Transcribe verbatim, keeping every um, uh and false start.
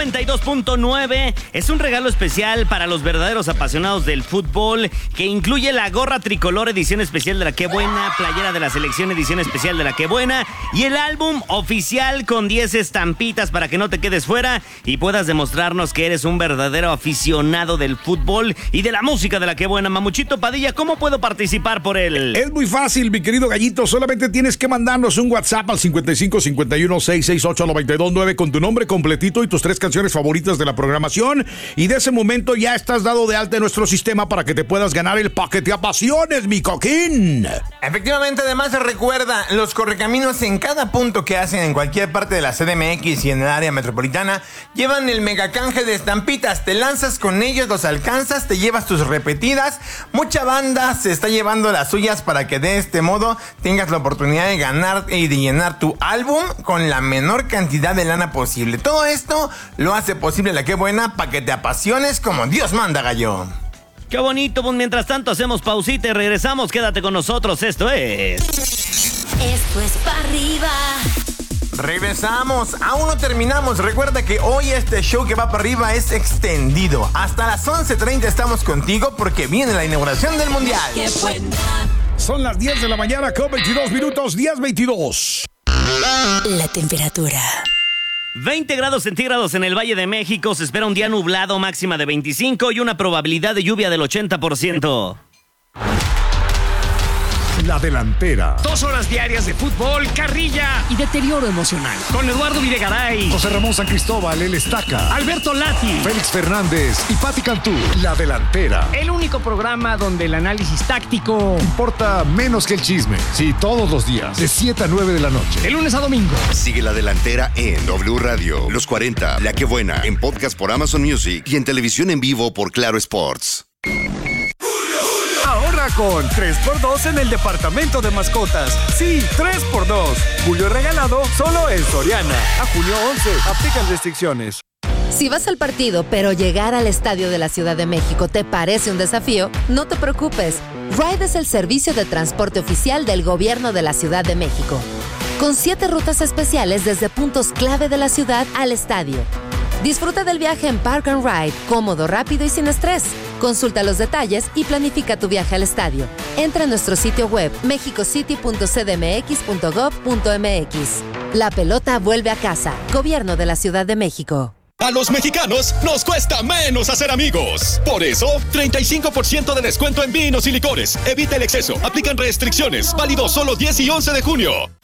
noventa y dos punto nueve es un regalo especial para los verdaderos apasionados del fútbol que incluye la gorra tricolor edición especial de La Qué Buena, playera de la selección edición especial de La Qué Buena y el álbum oficial con diez estampitas para que no te quedes fuera y puedas demostrarnos que eres un verdadero aficionado del fútbol y de la música de La Qué Buena. Mamuchito Padilla, ¿cómo puedo participar por él? Es muy fácil, mi querido Gallito. Solamente tienes que mandarnos un WhatsApp al cincuenta y cinco cincuenta y uno sesenta y seis ocho noventa y dos nueve con tu nombre completito y tus tres canciones favoritas de la programación. Y de ese momento ya estás dado de alta en nuestro sistema para que te puedas ganar el paquete a pasiones, mi coquín. Efectivamente, además recuerda, los correcaminos en cada punto que hacen en cualquier parte de la C D M X y en el área metropolitana llevan el megacanje de estampitas. Te lanzas con ellos, los alcanzas, te llevas tus repetidas. Mucha banda se está llevando las suyas para que de este modo tengas la oportunidad de ganar y de llenar tu álbum con la menor cantidad de lana posible. Todo esto lo hace posible La Qué Buena para que te apasiones como Dios manda, gallo. Qué bonito, pues mientras tanto hacemos pausita y regresamos. Quédate con nosotros, esto es... Esto es pa' arriba. Regresamos, aún no terminamos. Recuerda que hoy este show que va para arriba es extendido. Hasta las once treinta estamos contigo porque viene la inauguración del Mundial. Qué buena. Son las diez de la mañana con veintidós minutos, diez veintidós. La temperatura. veinte grados centígrados en el Valle de México. Se espera un día nublado, máxima de veinticinco y una probabilidad de lluvia del ochenta por ciento. La delantera. Dos horas diarias de fútbol, carrilla y deterioro emocional. Con Eduardo Videgaray, José Ramón San Cristóbal, el Estaca, Alberto Lati, Félix Fernández y Pati Cantú. La delantera. El único programa donde el análisis táctico Importa menos que el chisme. Sí, todos los días, de siete a nueve de la noche. de lunes a domingo. Sigue La Delantera en W Radio, Los cuarenta, La Qué Buena, en podcast por Amazon Music y en televisión en vivo por Claro Sports. Ahorra con tres por dos en el departamento de mascotas. Sí, tres por dos. Julio regalado solo en Soriana. A junio once. Aplican restricciones. Si vas al partido, pero llegar al estadio de la Ciudad de México te parece un desafío, no te preocupes. Ride es el servicio de transporte oficial del gobierno de la Ciudad de México, con siete rutas especiales desde puntos clave de la ciudad al estadio. Disfruta del viaje en Park and Ride, cómodo, rápido y sin estrés. Consulta los detalles y planifica tu viaje al estadio. Entra a nuestro sitio web mexicocity punto c d m x punto gov punto m x. La pelota vuelve a casa. Gobierno de la Ciudad de México. A los mexicanos nos cuesta menos hacer amigos. Por eso, treinta y cinco por ciento de descuento en vinos y licores. Evita el exceso. Aplican restricciones. Válido solo diez y once de junio.